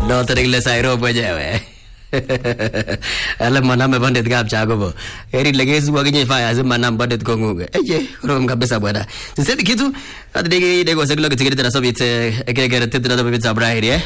No tadile sairo bajawe. Alam manam bandit gap chago. Eri legesu waginye fire as manam bandit konguge. Eje rom kabisa bwana. Sasa kitu adege dego seglo kitigere na Soviet egere tetera da bibitsa brahiri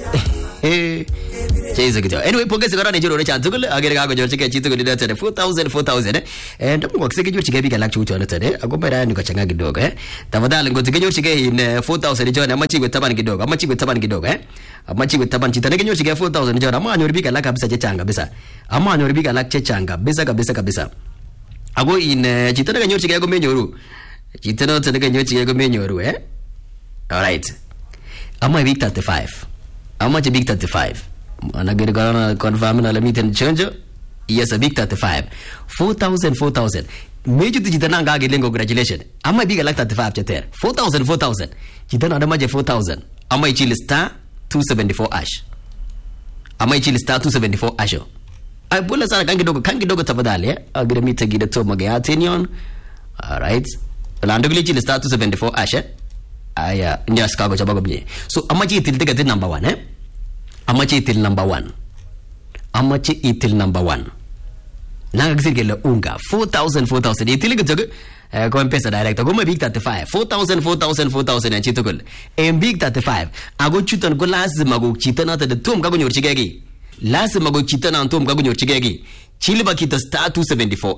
Chase kitu. Anyway pongezi kwa rani jiro recha tukule agere gago jorche ke chitu kudida tene 4000 and ndamu wakiseke jorche ke bika lakchu chona tene agombera ni kachanga kidogo tafadhali ngotike jorche ke in 4000 jona amachi gwe kidogo amachi gwe taban chitane ke jorche ke 4000 jona ama anyori bika lakabisa chechanga bisa ama anyori bika lak chechanga bisa ago in chitane ke jorche ke go menyoru chitane tene ke jorche ke go menyoru alright ama big 35 ama big 35 anagere kana confirm na limit change yes a big 35 4000 meju tijitana ngage lengo congratulations ama big like 35 chater 4000 jitana ada maje 4000 ama ichili star 274 ash ama ichili star 274 ash ay bola sana kan kidogo tafadhali agere mita gida to maga atenion alright lando gile ichili star 274 ash aya ndia skago chabago bie so ama chitil ticket number 1 Amachi itil number 1 Naga kisirgele unga 4000 itil gitog ko mpesa direct go big 35 4000 and chitogol big 35 ago chutan go lazima go chitana ta tum ka go nyorchigegi lazima go chitana tum ka go nyorchigegi chilba kita star 274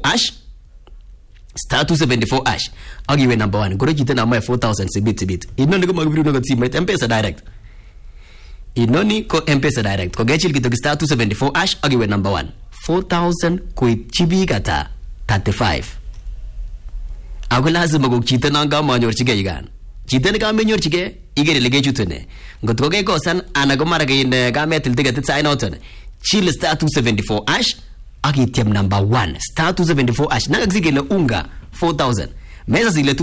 ash agi we number 1 go chitana ma 4000 sibit inno go magbiru no go mpesa direct Inoni ko mpesa direct ko gechil kito star 274 ash agiwe number 1 4000 ko chibi kata 35 agulazi mago chita nanga manyor chige igan chita ga menyor chige igere lege chutune ngotko ge ko san anago maraga in ga metil tiga tsai noton chil star 274 ash agitiam number 1 star 274 ash naga zigele unga 4000 mesa zile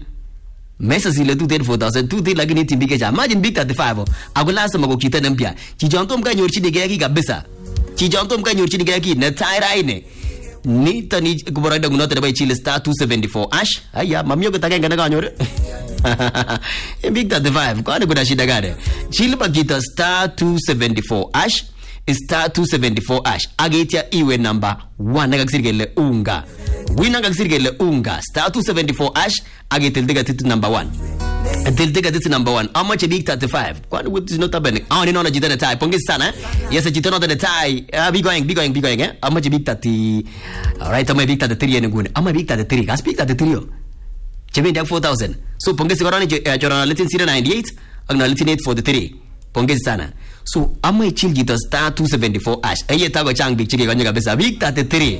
4000 2 lagini timbike ja imagine big 35 agulasa mago kita nampia chijonto mga nyorchi digeki kabisa chijonto mga nyorchi digeki na taira ine ni tani kubora da gunote da chile star 274 ash aya mamyo kutakenga na kanyor big 35 kwani kuna shida gani chile bagita star 274 ash star 274 ash agetia iwe number 1 nagaksirgele unga wina nagaksirgele unga star 274 ash agetil diga tit number 1 until diga tit number 1 how much big 35 kwani with is not happening ni nona jitana tai pongezi sana yes jitana the tai be going how much big 30 alright am big 33 ni gune am big 33 gas big 33 chemenda 4000 so pongezi korani chorana litin 098 agna litin 843 pongezi sana so ama chilgita star 274 ash aye tago chang big chige kanya kabisa big 33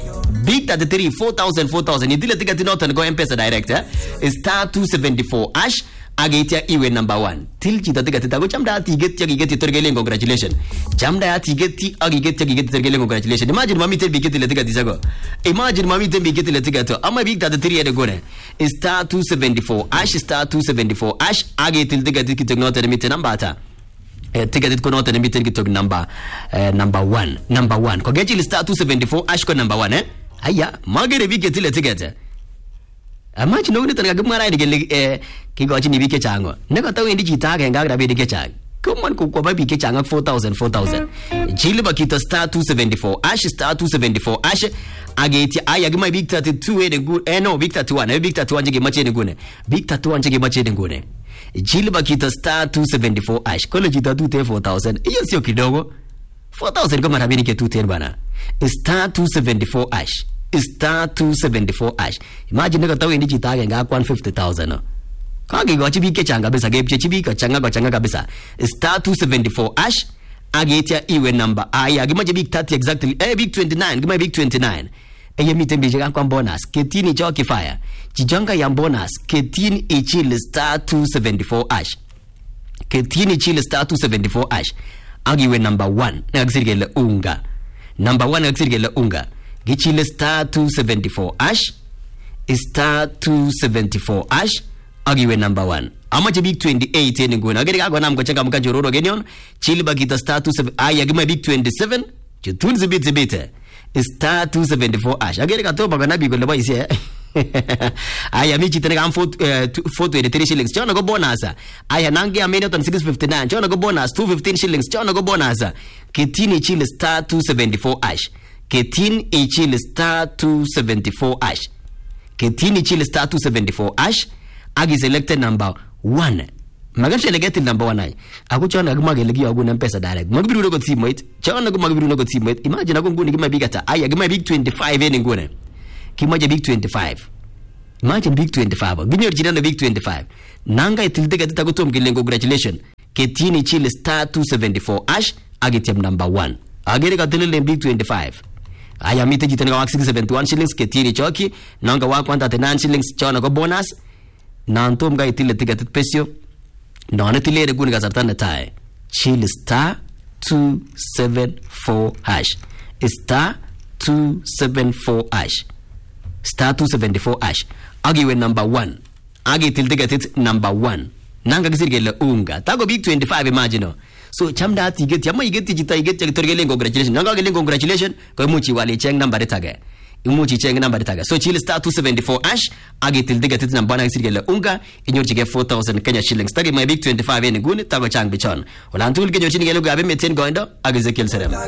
4000 idile tiga tinotan go mpesa direct star 274 ash agetia iwe number 1 til chita tiga titago chamda tiget torgele congratulations chamda tiget agiget torgele congratulations imagine mami te biget le tiga tisago imagine mami te biget le tiga to ama big 33 ede gone star 274 ash agetil tiga tikitonotan mit number ta ticket ko nota nembi ticket number 1 ko gechi star 274 ash ko number 1 aya magere bike tile ticket amachi no ni tanga gumara ni gele ki go chini bike chango ne ko taw indi chita ga ngagra be dike chang ko man ko ba bike changa 4000 jile bakita star 274 ash ageti aya gima big 32 ede good no big 31 big 31 jige mache ne gune big 31 jige mache ne gune jile bakita star 274 ash kole jita 4000 hiyo sio kidogo 4000 kama rabini ke 210 bana star 274 ash imagine ka tawe ndi jita ga 150000 kage go chibike changa besa ge chibika changa kabisa star 274 ash agetia iwe number aya gimaje big 30 exactly big 29 gimaje big 29 mitembe jega kwa bonus ketini cho kifaya chijonga ya bonus ketini ichile star 274 ash ketini chile star 274 ash agiwe number 1 nagsirgele unga number 1 nagsirgele unga gichile star 274 ash agiwe number 1 amache big 28 ni ngona agere agona mkochanga mkajororo genion chile bagita star 27 aya gima big 27 chitunzi bit star 274 ash agere katoba kana bigo leba ise Aya mi chitene kam 423 shillings. Chono go bonus. Aya nange amene ton 659. Chono go bonus 215 shillings. Chono go bonus. Ketini chile star 274 ash. Ketini chile star 274 ash. Ketini chile star 274 ash. Agi selected number 1. Magan select number 1 ay. Ako chono agmagelegiyo ako ng pesa direct. Magbiru no go teammate. Chono go magbiru no go teammate. Imagine ako nguni gima bigata. Aya gima big 25 ene ngune. Kimoja big 25. Imagine big 25. Gini original big 25. Nanga itilde gatita kutom gilengo congratulations. Ketini chile star 274 ash agitem number 1. Agere katilile big 25. Aya mite jitene ka 671 shillings ketini choki. Nanga 139 shillings chona ko bonus. Nantom ga itile tigatit pesyo. Nana tile reguni ga sartana tae. Chile star 274 hash. Star 274 hash. Star 274 ash. Agi we number 1. Agi tilde gatit number 1. Nanga gisirgele unga. Tago big 25 imagine. So chamda ati get yama igeti jita igeti torgele congratulations. Nanga gele congratulations ko muchi wali cheng number tage. Imuchi cheng number tage. So chile star 274 ash. Agi tilde gatit number nanga gisirgele unga. Inyorchi ge 4,000 Kenya shillings. Tagi my big 25 ene gune tago chang bichon. Wala antul ke jorchi ngelo gabe meten goindo. Agi zekel serem.